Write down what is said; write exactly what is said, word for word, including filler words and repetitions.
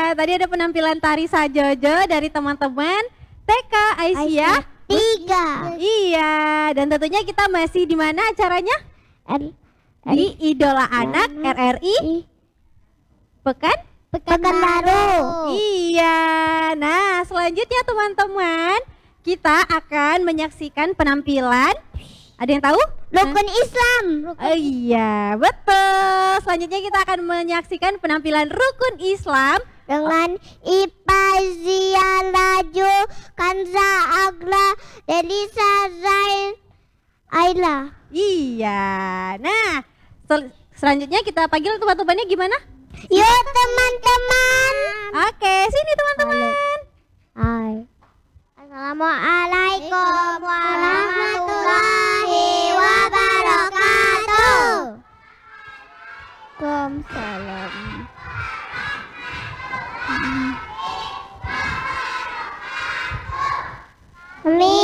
tadi ada penampilan tari Sajojo dari teman-teman T K Aisyah tiga. Iya, dan tentunya kita masih di mana acaranya? R, Di Idola Anak R R I Pekan Pekanbaru. Iya. Nah, selanjutnya teman-teman, kita akan menyaksikan penampilan. Ada yang tahu? Rukun Islam. Oh iya, betul. Selanjutnya kita akan menyaksikan penampilan Rukun Islam Dengan Ipazia Laju, Kanza Agra, Delisa Zain, Ayla. Iya. Nah, sel- selanjutnya kita panggil teman-temannya gimana? Yuk teman-teman. Oke, sini teman-teman. Hai. Assalamualaikum warahmatullahi wabarakatuh. Waalaikumsalam. Mi